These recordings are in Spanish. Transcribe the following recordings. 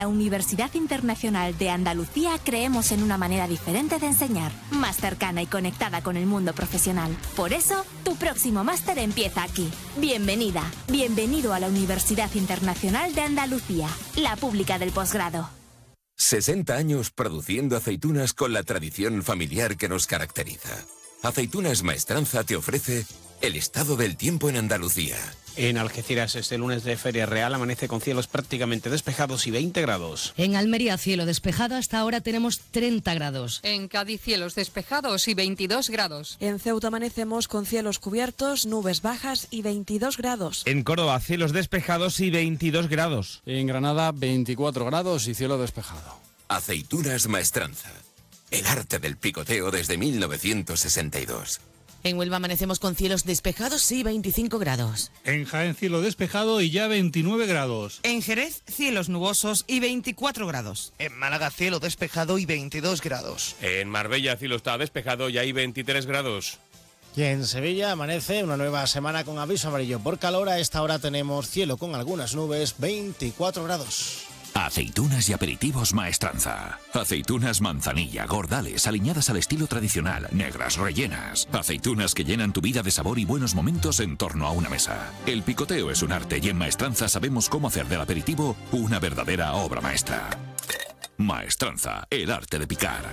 La Universidad Internacional de Andalucía creemos en una manera diferente de enseñar, más cercana y conectada con el mundo profesional. Por eso, tu próximo máster empieza aquí. Bienvenida, bienvenido a la Universidad Internacional de Andalucía, la pública del posgrado. 60 años produciendo aceitunas con la tradición familiar que nos caracteriza. Aceitunas Maestranza te ofrece el estado del tiempo en Andalucía. En Algeciras este lunes de Feria Real amanece con cielos prácticamente despejados y 20 grados. En Almería cielo despejado, hasta ahora tenemos 30 grados. En Cádiz cielos despejados y 22 grados. En Ceuta amanecemos con cielos cubiertos, nubes bajas y 22 grados. En Córdoba cielos despejados y 22 grados. En Granada 24 grados y cielo despejado. Aceitunas Maestranza. El arte del picoteo desde 1962. En Huelva amanecemos con cielos despejados y 25 grados. En Jaén cielo despejado y ya 29 grados. En Jerez cielos nubosos y 24 grados. En Málaga cielo despejado y 22 grados. En Marbella cielo está despejado y hay 23 grados. Y en Sevilla amanece una nueva semana con aviso amarillo por calor. A esta hora tenemos cielo con algunas nubes, 24 grados. Aceitunas y aperitivos Maestranza. Aceitunas manzanilla, gordales, aliñadas al estilo tradicional, negras, rellenas. Aceitunas que llenan tu vida de sabor y buenos momentos en torno a una mesa. El picoteo es un arte y en Maestranza sabemos cómo hacer del aperitivo una verdadera obra maestra. Maestranza, el arte de picar.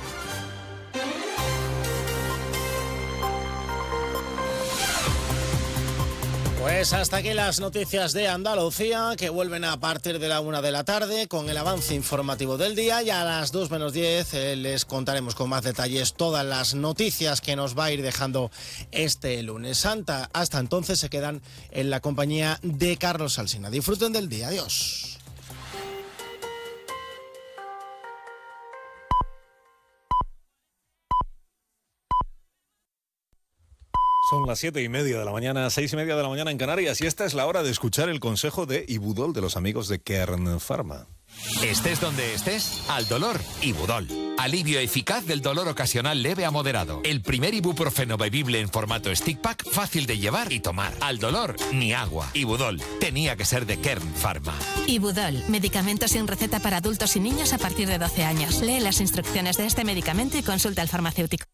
Pues hasta aquí las noticias de Andalucía, que vuelven a partir de la 1 de la tarde con el avance informativo del día, y a las 2 menos 10 les contaremos con más detalles todas las noticias que nos va a ir dejando este lunes. Hasta entonces se quedan en la compañía de Carlos Alsina. Disfruten del día. Adiós. Son las 7:30 de la mañana, 6:30 de la mañana en Canarias, y esta es la hora de escuchar el consejo de Ibudol de los amigos de Kern Pharma. Estés donde estés, al dolor, Ibudol. Alivio eficaz del dolor ocasional leve a moderado. El primer ibuprofeno bebible en formato stick pack, fácil de llevar y tomar. Al dolor, ni agua. Ibudol, tenía que ser de Kern Pharma. Ibudol, medicamento sin receta para adultos y niños a partir de 12 años. Lee las instrucciones de este medicamento y consulta al farmacéutico.